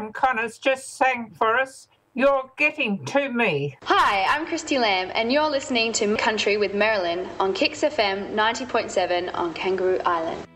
Connors just sang for us, You're Getting to Me. Hi, I'm Christy Lamb, and you're listening to Country with Marilyn on Kicks FM 90.7 on Kangaroo Island.